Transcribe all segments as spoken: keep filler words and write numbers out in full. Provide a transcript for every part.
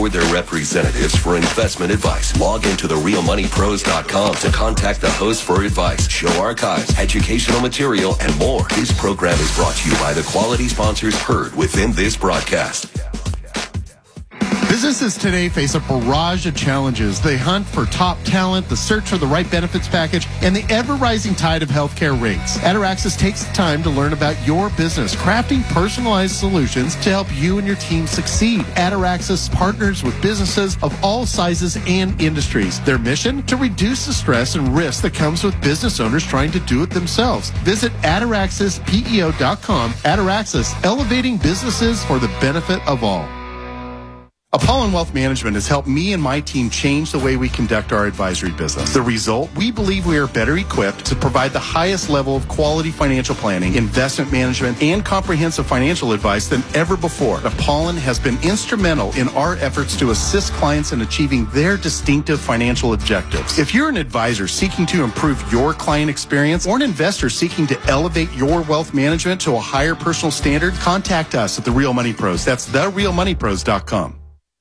or their representatives for investment advice. Log into the real money pros dot com to contact the host for advice, show archives, educational material, and more. This program is brought to you by the quality sponsors heard within this broadcast. Businesses today face a barrage of challenges. They hunt for top talent, the search for the right benefits package, and the ever-rising tide of healthcare rates. Ataraxis takes the time to learn about your business, crafting personalized solutions to help you and your team succeed. Ataraxis partners with businesses of all sizes and industries. Their mission? To reduce the stress and risk that comes with business owners trying to do it themselves. Visit ataraxis P E O dot com. Ataraxis, elevating businesses for the benefit of all. Apollon Wealth Management has helped me and my team change the way we conduct our advisory business. The result? We believe we are better equipped to provide the highest level of quality financial planning, investment management, and comprehensive financial advice than ever before. Apollon has been instrumental in our efforts to assist clients in achieving their distinctive financial objectives. If you're an advisor seeking to improve your client experience or an investor seeking to elevate your wealth management to a higher personal standard, contact us at The Real Money Pros. That's the real money pros dot com.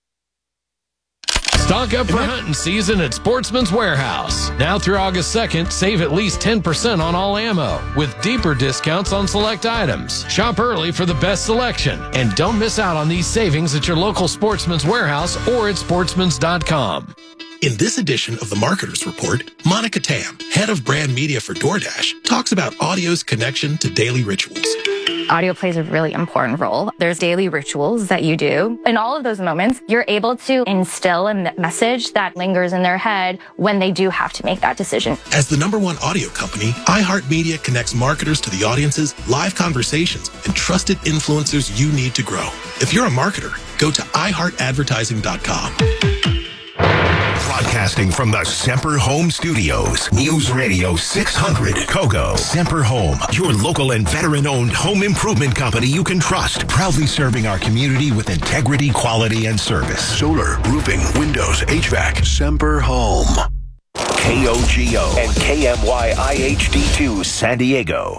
Stock up for hunting season at Sportsman's Warehouse. Now through August second, save at least ten percent on all ammo with deeper discounts on select items. Shop early for the best selection. And don't miss out on these savings at your local Sportsman's Warehouse or at sportsmans dot com. In this edition of the Marketers Report, Monica Tam, head of brand media for DoorDash, talks about audio's connection to daily rituals. Audio plays a really important role. There's daily rituals that you do. In all of those moments, you're able to instill a message that lingers in their head when they do have to make that decision. As the number one audio company, iHeartMedia connects marketers to the audiences, live conversations, and trusted influencers you need to grow. If you're a marketer, go to i heart advertising dot com. Broadcasting from the Semper Home Studios. News Radio six hundred Kogo. Semper Home, your local and veteran-owned home improvement company you can trust. Proudly serving our community with integrity, quality, and service. Solar, roofing, windows, H V A C. Semper Home. K O G O and K M Y I H D two San Diego.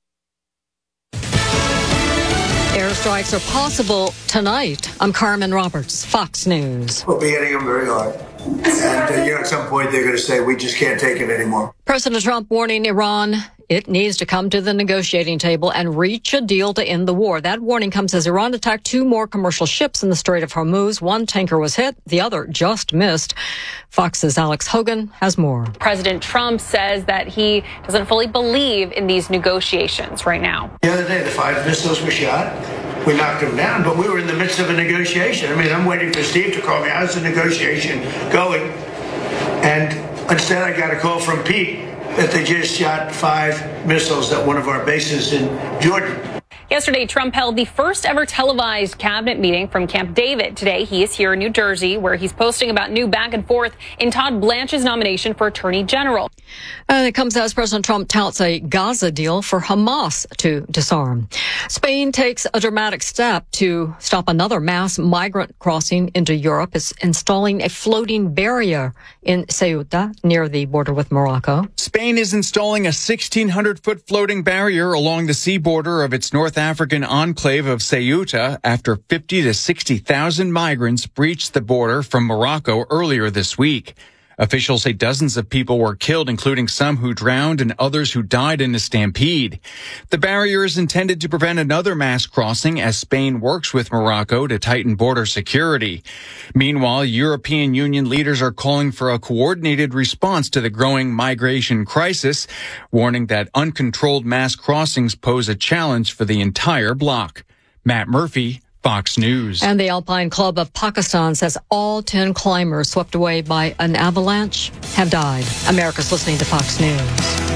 Airstrikes are possible tonight. I'm Carmen Roberts, Fox News. We'll be hitting them very hard. And, uh, you know, at some point they're going to say, we just can't take it anymore. President Trump warning Iran it needs to come to the negotiating table and reach a deal to end the war. That warning comes as Iran attacked two more commercial ships in the Strait of Hormuz. One tanker was hit, the other just missed. Fox's Alex Hogan has more. President Trump says that he doesn't fully believe in these negotiations right now. The other day, the five missiles were shot. We knocked them down, but we were in the midst of a negotiation. I mean, I'm waiting for Steve to call me. How's the negotiation going? And instead, I got a call from Pete that they just shot five missiles at one of our bases in Jordan. Yesterday, Trump held the first ever televised cabinet meeting from Camp David. Today, he is here in New Jersey, where he's posting about new back and forth in Todd Blanche's nomination for Attorney General. And it comes as President Trump touts a Gaza deal for Hamas to disarm. Spain takes a dramatic step to stop another mass migrant crossing into Europe. It's installing a floating barrier in Ceuta near the border with Morocco. Spain is installing a sixteen hundred foot floating barrier along the sea border of its North African enclave of Ceuta after fifty to sixty thousand migrants breached the border from Morocco earlier this week. Officials say dozens of people were killed, including some who drowned and others who died in a stampede. The barrier is intended to prevent another mass crossing as Spain works with Morocco to tighten border security. Meanwhile, European Union leaders are calling for a coordinated response to the growing migration crisis, warning that uncontrolled mass crossings pose a challenge for the entire bloc. Matt Murphy, Fox News. And the Alpine Club of Pakistan says all ten climbers swept away by an avalanche have died. America's listening to Fox News.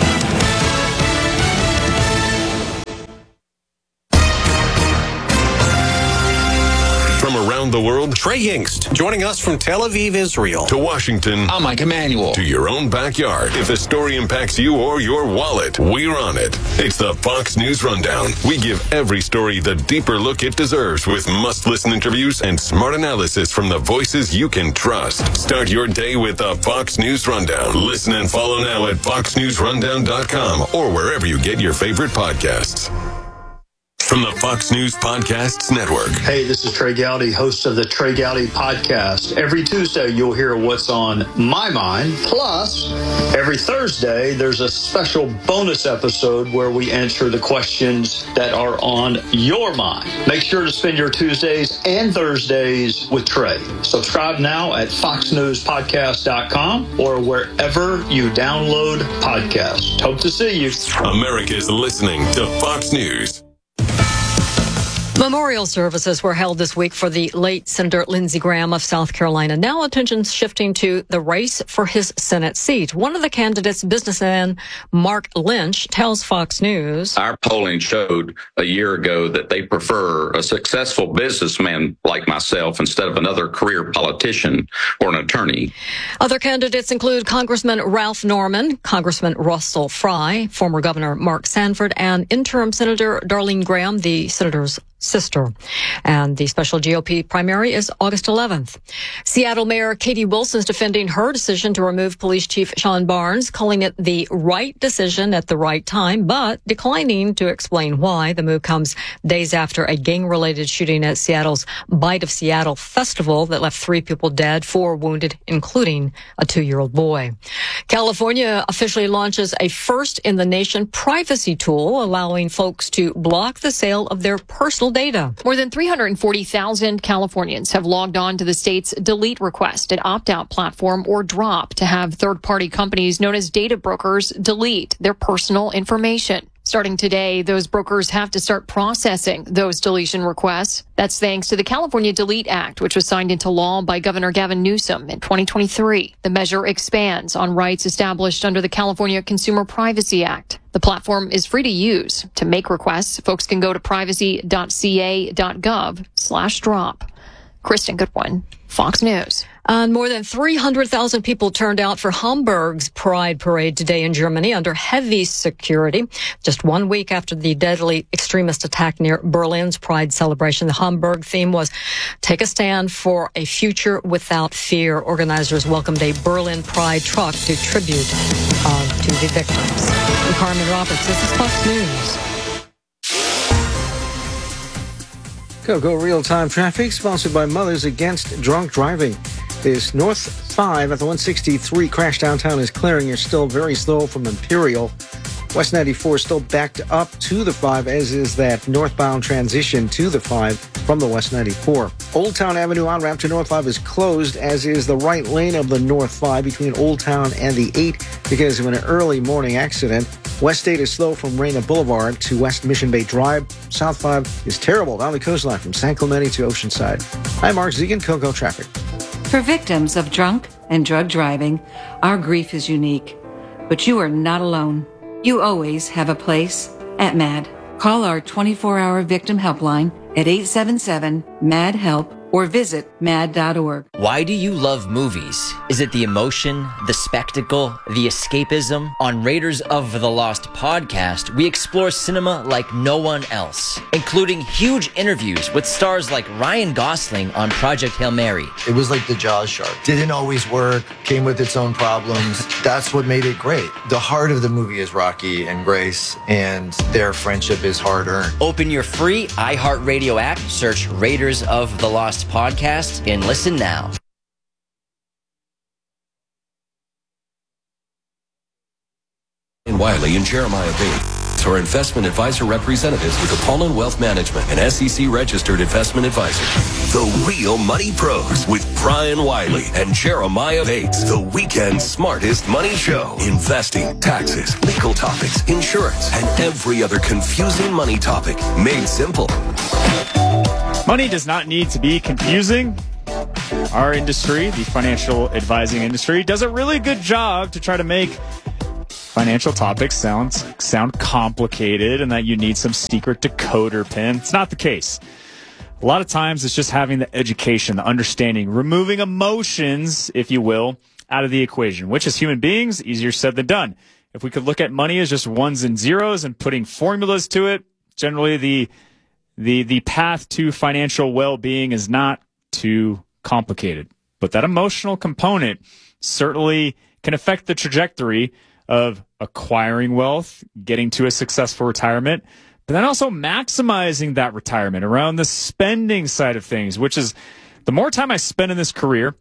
From around the world, Trey Yingst, joining us from Tel Aviv, Israel. To Washington. I'm Mike Emanuel. To your own backyard. If a story impacts you or your wallet, we're on it. It's the Fox News Rundown. We give every story the deeper look it deserves with must-listen interviews and smart analysis from the voices you can trust. Start your day with the Fox News Rundown. Listen and follow now at fox news rundown dot com or wherever you get your favorite podcasts. From the Fox News Podcasts Network. Hey, this is Trey Gowdy, host of the Trey Gowdy Podcast. Every Tuesday, you'll hear what's on my mind. Plus, every Thursday, there's a special bonus episode where we answer the questions that are on your mind. Make sure to spend your Tuesdays and Thursdays with Trey. Subscribe now at fox news podcast dot com or wherever you download podcasts. Hope to see you. America's listening to Fox News. Memorial services were held this week for the late Senator Lindsey Graham of South Carolina. Now attention's shifting to the race for his Senate seat. One of the candidates, businessman Mark Lynch, tells Fox News. Our polling showed a year ago that they prefer a successful businessman like myself instead of another career politician or an attorney. Other candidates include Congressman Ralph Norman, Congressman Russell Fry, former Governor Mark Sanford, and interim Senator Darlene Graham, the senator's sister. And the special G O P primary is August eleventh. Seattle Mayor Katie Wilson is defending her decision to remove Police Chief Sean Barnes, calling it the right decision at the right time, but declining to explain why. The move comes days after a gang-related shooting at Seattle's Bite of Seattle festival that left three people dead, four wounded, including a two-year-old boy. California officially launches a first-in-the-nation privacy tool, allowing folks to block the sale of their personal data. More than three hundred forty thousand Californians have logged on to the state's delete request, an opt-out platform or drop, to have third-party companies known as data brokers delete their personal information. Starting today, those brokers have to start processing those deletion requests. That's thanks to the California Delete Act, which was signed into law by Governor Gavin Newsom in twenty twenty-three. The measure expands on rights established under the California Consumer Privacy Act. The platform is free to use. To make requests, folks can go to privacy dot c a dot gov slash drop. Kristen Goodwin, Fox News. And more than three hundred thousand people turned out for Hamburg's Pride Parade today in Germany under heavy security. Just one week after the deadly extremist attack near Berlin's Pride celebration, the Hamburg theme was Take a Stand for a Future Without Fear. Organizers welcomed a Berlin Pride truck to tribute uh, to the victims. I'm Carmen Roberts. This is Fox News. Go-Go Real-Time Traffic, sponsored by Mothers Against Drunk Driving. This North five at the one sixty-three crash downtown is clearing. You're still very slow from Imperial. West ninety-four still backed up to the five, as is that northbound transition to the five from the West ninety-four. Old Town Avenue on-ramp to North five is closed, as is the right lane of the North five between Old Town and the eight because of an early morning accident. West eight is slow from Reyna Boulevard to West Mission Bay Drive. South five is terrible down the coastline from San Clemente to Oceanside. I'm Mark Zegan, Coco Traffic. For victims of drunk and drug driving, our grief is unique. But you are not alone. You always have a place at MAD. Call our twenty-four hour victim helpline at eight seven seven, M A D, HELP or visit mad dot org. Why do you love movies? Is it the emotion, the spectacle, the escapism? On Raiders of the Lost podcast, we explore cinema like no one else, including huge interviews with stars like Ryan Gosling on Project Hail Mary. It was like the Jaws shark. Didn't always work, came with its own problems. That's what made it great. The heart of the movie is Rocky and Grace, and their friendship is hard-earned. Open your free iHeartRadio app, search Raiders of the Lost podcast, and listen now. And Wiley and Jeremiah Bates are investment advisor representatives with Apollon Wealth Management, an S E C registered investment advisor. The Real Money Pros with Brian Wiley and Jeremiah Bates. The weekend's smartest money show. Investing, taxes, legal topics, insurance, and every other confusing money topic made simple. Money does not need to be confusing. Our industry, the financial advising industry, does a really good job to try to make financial topics sound, sound complicated and that you need some secret decoder pin. It's not the case. A lot of times it's just having the education, the understanding, removing emotions, if you will, out of the equation, which as human beings, easier said than done. If we could look at money as just ones and zeros and putting formulas to it, generally the The the path to financial well-being is not too complicated. But that emotional component certainly can affect the trajectory of acquiring wealth, getting to a successful retirement, but then also maximizing that retirement around the spending side of things, which is the more time I spend in this career,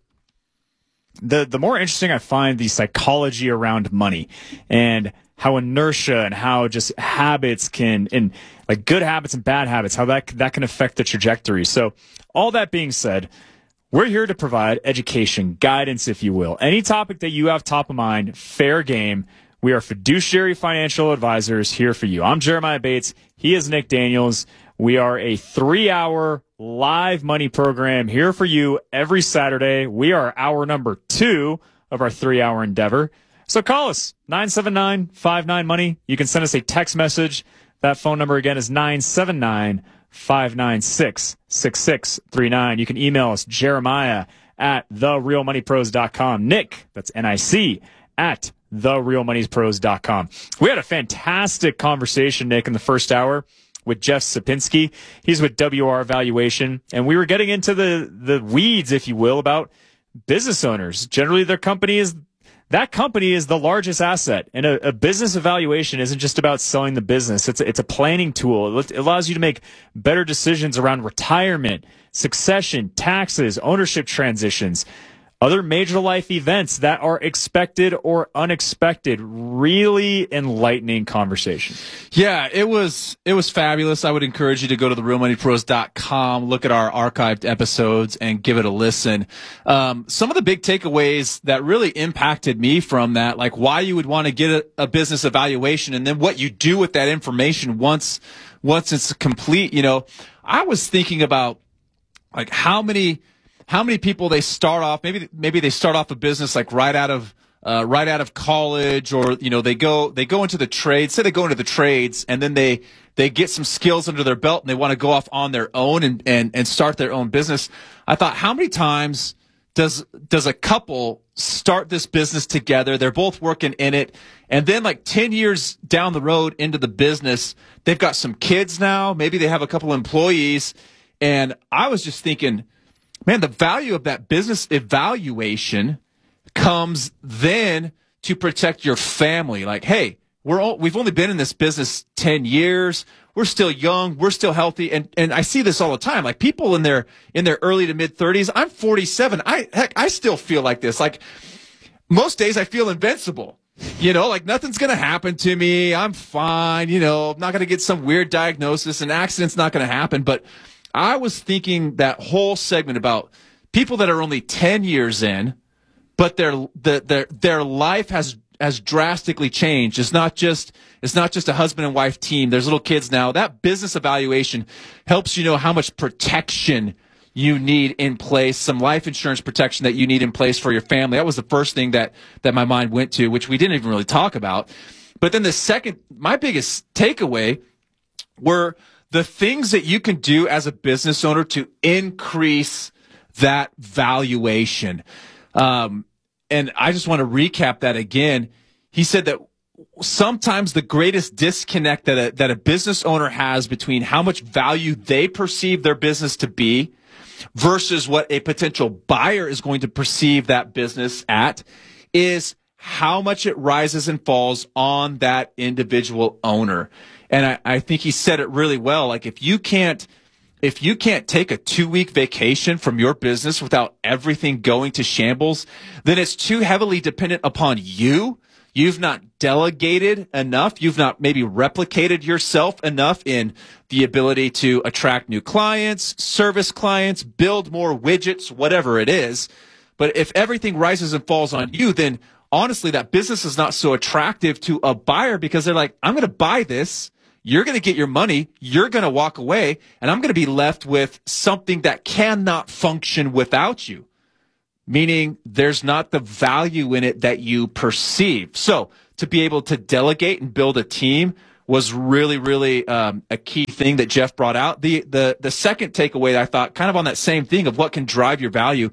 the the more interesting I find the psychology around money and how inertia and how just habits can, and like good habits and bad habits, how that that can affect the trajectory. So all that being said, we're here to provide education, guidance, if you will. Any topic that you have top of mind, fair game. We are fiduciary financial advisors here for you. I'm Jeremiah Bates. He is Nick Daniels. We are a three-hour live money program here for you every Saturday. We are hour number two of our three-hour endeavor. So call us, nine seven nine, five nine, money. You can send us a text message. That phone number again is nine seven nine, five nine six, six six three nine. You can email us, Jeremiah at the real money pros dot com. Nick, that's N I C, at the real money pros dot com. We had a fantastic conversation, Nick, in the first hour with Jeff Sapinski. He's with W R Valuation, and we were getting into the, the weeds, if you will, about business owners. Generally, their company is that company is the largest asset, and a, a business evaluation isn't just about selling the business. It's a, it's a planning tool. It allows you to make better decisions around retirement, succession, taxes, ownership transitions, other major life events that are expected or unexpected. Really enlightening conversation. Yeah, it was it was fabulous. I would encourage you to go to the real money pros dot com, look at our archived episodes, and give it a listen. Um, some of the big takeaways that really impacted me from that, like why you would want to get a, a business evaluation, and then what you do with that information once once it's complete. You know, I was thinking about like how many. How many people they start off? Maybe maybe they start off a business like right out of uh, right out of college, or you know they go they go into the trades. Say they go into the trades, and then they they get some skills under their belt, and they want to go off on their own and and and start their own business. I thought, how many times does does a couple start this business together? They're both working in it, and then like ten years down the road into the business, they've got some kids now. Maybe they have a couple employees, and I was just thinking, man, the value of that business evaluation comes then to protect your family. Like, hey, we're all, we've only been in this business ten years. We're still young. We're still healthy. And, and I see this all the time. Like people in their, in their early to mid thirties. I'm forty-seven. I, heck, I still feel like this. Like most days I feel invincible. You know, like nothing's going to happen to me. I'm fine. You know, I'm not going to get some weird diagnosis. An accident's not going to happen. But I was thinking that whole segment about people that are only ten years in, but their the, their their life has has drastically changed. It's not just it's not just a husband and wife team. There's little kids now. That business evaluation helps you know how much protection you need in place, some life insurance protection that you need in place for your family. That was the first thing that that my mind went to, which we didn't even really talk about. But then the second, my biggest takeaway were the things that you can do as a business owner to increase that valuation. Um, and I just want to recap that again. He said that sometimes the greatest disconnect that a, that a business owner has between how much value they perceive their business to be versus what a potential buyer is going to perceive that business at is how much it rises and falls on that individual owner. And I, I think he said it really well. Like if you can't, if you can't take a two week vacation from your business without everything going to shambles, then it's too heavily dependent upon you. You've not delegated enough. You've not maybe replicated yourself enough in the ability to attract new clients, service clients, build more widgets, whatever it is. But if everything rises and falls on you, then honestly, that business is not so attractive to a buyer because they're like, I'm going to buy this. You're going to get your money. You're going to walk away, and I'm going to be left with something that cannot function without you, meaning there's not the value in it that you perceive. So to be able to delegate and build a team was really, really um, a key thing that Jeff brought out. The, the, the second takeaway that I thought kind of on that same thing of what can drive your value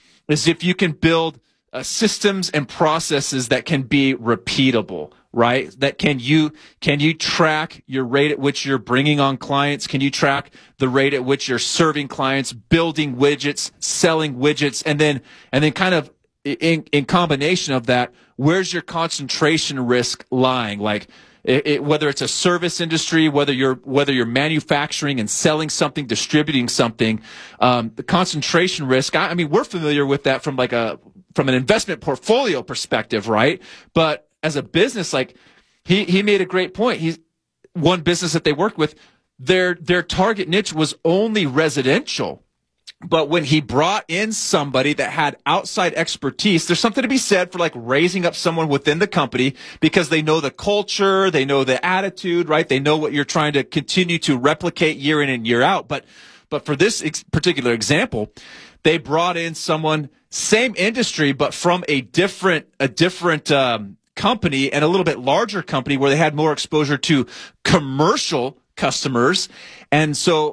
is if you can build uh, systems and processes that can be repeatable. Right? That can you, can you track your rate at which you're bringing on clients? Can you track the rate at which you're serving clients, building widgets, selling widgets? And then, and then kind of in, in combination of that, where's your concentration risk lying? Like, It, it, whether it's a service industry, whether you're whether you're manufacturing and selling something, distributing something, um, the concentration risk. I, I mean, we're familiar with that from like a from an investment portfolio perspective, right? But as a business, like he he made a great point. He's one business that they worked with. Their their target niche was only residential. But when he brought in somebody that had outside expertise, there's something to be said for like raising up someone within the company because they know the culture, they know the attitude, right? They know what you're trying to continue to replicate year in and year out. But, but for this ex- particular example, they brought in someone, same industry, but from a different, a different, um, company and a little bit larger company where they had more exposure to commercial customers. And so,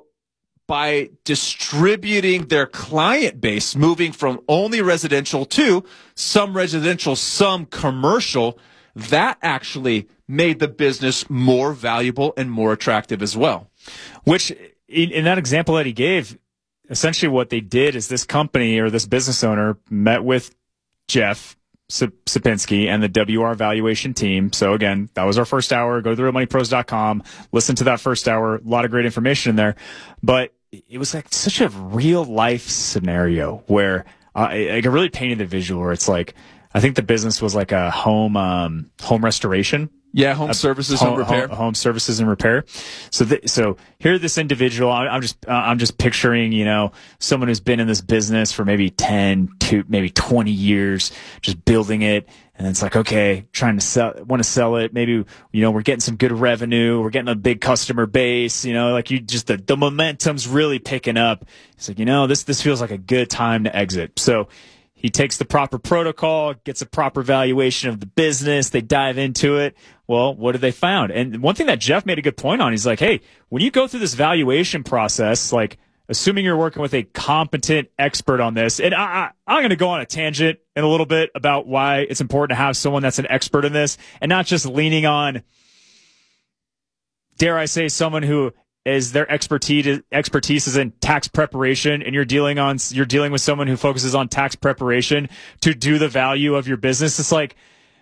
by distributing their client base, moving from only residential to some residential, some commercial, that actually made the business more valuable and more attractive as well. Which, in, in that example that he gave, essentially what they did is this company or this business owner met with Jeff Sipinski and the W R valuation team. So again, that was our first hour. Go to the real money pros dot com. Listen to that first hour. A lot of great information in there. But it was like such a real life scenario where uh, I, I really painted the visual where it's like, I think the business was like a home, um, home restoration. Yeah, home services, home, home repair, home, home services and repair. So, th- so here, this individual, I, I'm just, uh, I'm just picturing, you know, someone who's been in this business for maybe ten to maybe twenty years, just building it, and it's like, okay, trying to sell, want to sell it. Maybe, you know, we're getting some good revenue, we're getting a big customer base, you know, like you just the, the momentum's really picking up. It's like, you know, this this feels like a good time to exit. So. He takes the proper protocol, gets a proper valuation of the business. They dive into it. Well, what did they found? And one thing that Jeff made a good point on, he's like, hey, when you go through this valuation process, like assuming you're working with a competent expert on this, and I, I, I'm going to go on a tangent in a little bit about why it's important to have someone that's an expert in this and not just leaning on, dare I say, someone who is their expertise expertise is in tax preparation, and you're dealing on you're dealing with someone who focuses on tax preparation to do the value of your business. It's like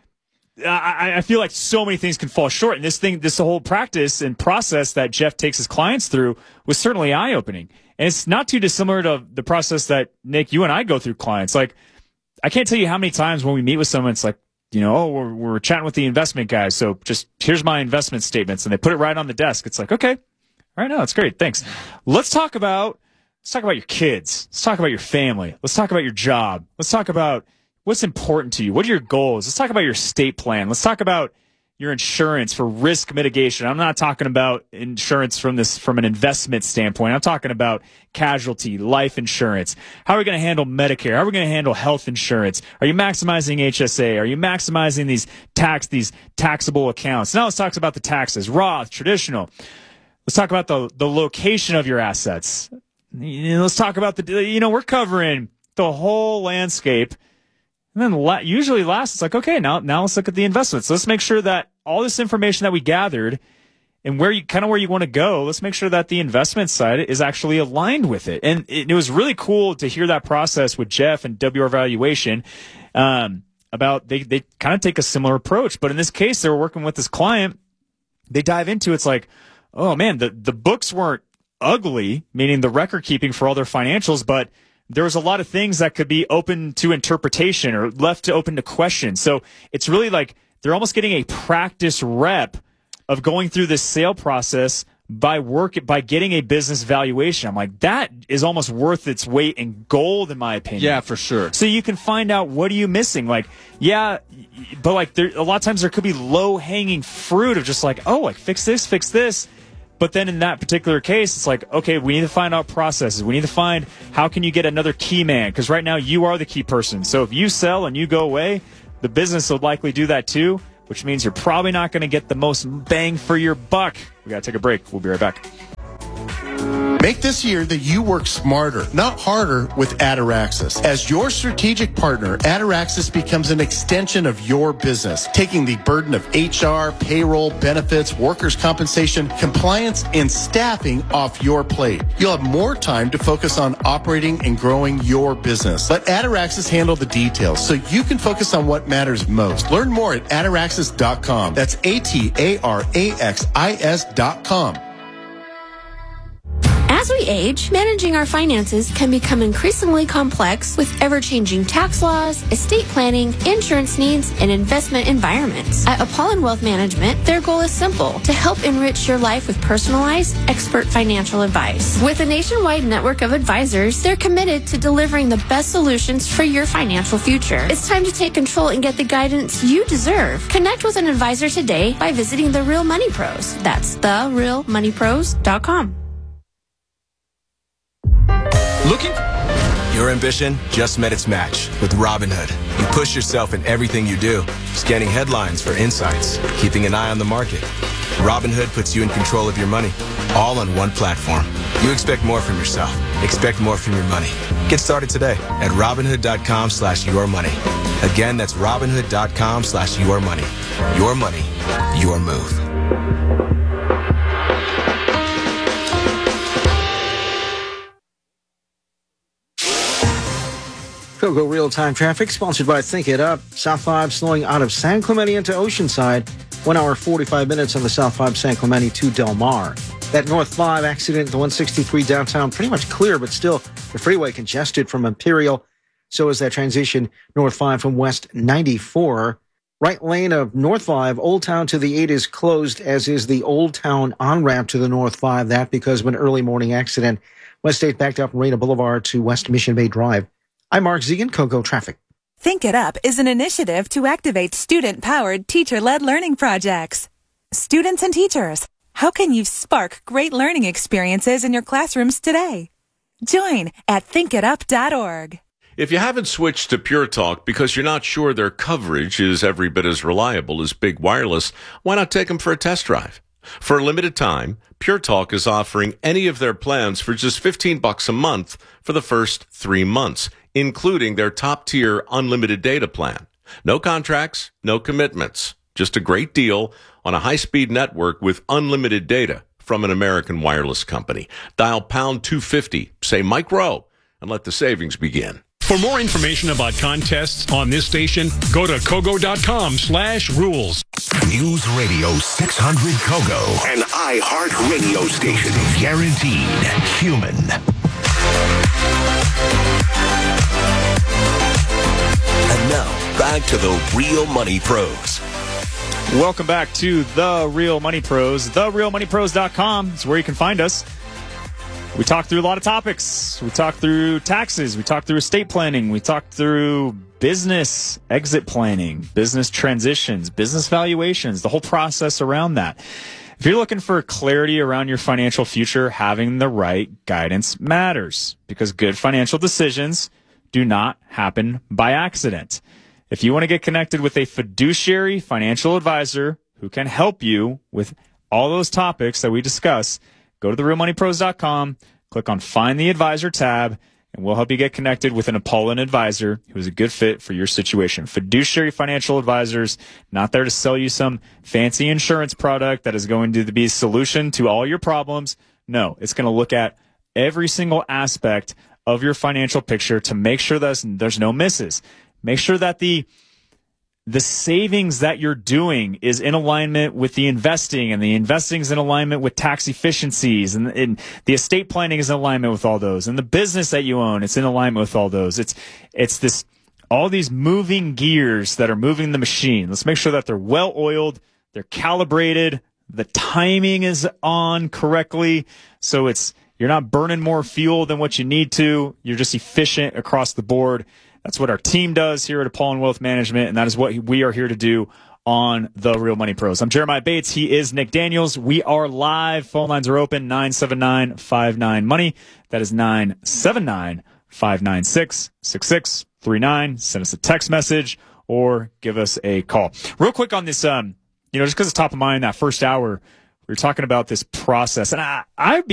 I, I feel like so many things can fall short, and this thing, this whole practice and process that Jeff takes his clients through was certainly eye opening, and it's not too dissimilar to the process that Nick, you and I go through clients. Like I can't tell you how many times when we meet with someone, it's like, you know, oh, we're, we're chatting with the investment guys, so just here's my investment statements, and they put it right on the desk. It's like, okay. All right, no, that's great. Thanks. Let's talk about let's talk about your kids. Let's talk about your family. Let's talk about your job. Let's talk about what's important to you. What are your goals? Let's talk about your estate plan. Let's talk about your insurance for risk mitigation. I'm not talking about insurance from this from an investment standpoint. I'm talking about casualty, life insurance. How are we going to handle Medicare? How are we going to handle health insurance? Are you maximizing H S A? Are you maximizing these tax these taxable accounts? Now let's talk about the taxes, Roth, traditional. Let's talk about the the location of your assets. You know, let's talk about the, you know, we're covering the whole landscape. And then la- usually last, it's like, okay, now, now let's look at the investments. Let's make sure that all this information that we gathered and where you kind of where you want to go, let's make sure that the investment side is actually aligned with it. And it, it was really cool to hear that process with Jeff and W R Valuation, um, about they, they kind of take a similar approach. But in this case, they were working with this client. They dive into it's like, oh man, the, the books weren't ugly, meaning the record keeping for all their financials, but there was a lot of things that could be open to interpretation or left to open to question. So it's really like they're almost getting a practice rep of going through this sale process by work, by getting a business valuation. I'm like, that is almost worth its weight in gold, in my opinion. Yeah, for sure. So you can find out, what are you missing? Like, yeah, but like there, a lot of times there could be low hanging fruit of just like, oh, like fix this, fix this. But then in that particular case, it's like, okay, we need to find out processes. We need to find how can you get another key man? Because right now you are the key person. So if you sell and you go away, the business will likely do that too, which means you're probably not going to get the most bang for your buck. We got to take a break. We'll be right back. Make this year that you work smarter, not harder, with Ataraxis. As your strategic partner, Ataraxis becomes an extension of your business, taking the burden of H R, payroll, benefits, workers' compensation, compliance, and staffing off your plate. You'll have more time to focus on operating and growing your business. Let Ataraxis handle the details so you can focus on what matters most. Learn more at ataraxis dot com. That's A T A R A X I S dot com. As we age, managing our finances can become increasingly complex with ever-changing tax laws, estate planning, insurance needs, and investment environments. At Apollon Wealth Management, their goal is simple: to help enrich your life with personalized, expert financial advice. With a nationwide network of advisors, they're committed to delivering the best solutions for your financial future. It's time to take control and get the guidance you deserve. Connect with an advisor today by visiting The Real Money Pros. That's the real money pros dot com. Looking? Your ambition just met its match with Robinhood. You push yourself in everything you do, scanning headlines for insights, keeping an eye on the market. Robinhood puts you in control of your money, all on one platform. You expect more from yourself. Expect more from your money. Get started today at Robinhood dot com slash your money. Again, that's Robinhood dot com slash your money. Your money, your move. Go real-time traffic, sponsored by Think It Up. South five slowing out of San Clemente into Oceanside. One hour, forty-five minutes on the South five San Clemente to Del Mar. That North five accident, the one sixty-three downtown, pretty much clear, but still the freeway congested from Imperial. So is that transition North five from West ninety-four. Right lane of North five, Old Town to the eight is closed, as is the Old Town on-ramp to the North five. That because of an early morning accident. West eight backed up Marina Boulevard to West Mission Bay Drive. I'm Mark Zegan, Coco Traffic. Think It Up is an initiative to activate student-powered, teacher-led learning projects. Students and teachers, how can you spark great learning experiences in your classrooms today? Join at think it up dot org. If you haven't switched to Pure Talk because you're not sure their coverage is every bit as reliable as Big Wireless, why not take them for a test drive? For a limited time, Pure Talk is offering any of their plans for just fifteen bucks a month for the first three months, including their top-tier unlimited data plan. No contracts, no commitments. Just a great deal on a high-speed network with unlimited data from an American wireless company. Dial pound two fifty, say Mike Rowe, and let the savings begin. For more information about contests on this station, go to kogo dot com slash rules. News Radio six hundred Kogo, an iHeart radio station. Guaranteed human. And now, back to the Real Money Pros. Welcome back to The Real Money Pros. the real money pros dot com is where you can find us. We talked through a lot of topics. We talked through taxes. We talked through estate planning. We talked through business exit planning, business transitions, business valuations, the whole process around that. If you're looking for clarity around your financial future, having the right guidance matters, because good financial decisions do not happen by accident. If you want to get connected with a fiduciary financial advisor who can help you with all those topics that we discuss, go to the real money pros dot com, click on Find the Advisor tab, and we'll help you get connected with an Apollon advisor who is a good fit for your situation. Fiduciary financial advisors, not there to sell you some fancy insurance product that is going to be a solution to all your problems. No, it's going to look at every single aspect of your financial picture to make sure that there's no misses. Make sure that the the savings that you're doing is in alignment with the investing, and the investing is in alignment with tax efficiencies, and, and the estate planning is in alignment with all those, and the business that you own, it's in alignment with all those. It's it's this all these moving gears that are moving the machine. Let's make sure that they're well oiled, they're calibrated, the timing is on correctly, so it's you're not burning more fuel than what you need to. You're just efficient across the board. That's what our team does here at Apollon Wealth Management, and that is what we are here to do on The Real Money Pros. I'm Jeremiah Bates. He is Nick Daniels. We are live. Phone lines are open, nine seven nine, five nine, money. That is nine seven nine, five nine six, six six three nine. Send us a text message or give us a call. Real quick on this, um, you know, just because it's top of mind, that first hour, we were talking about this process, and I, I'd be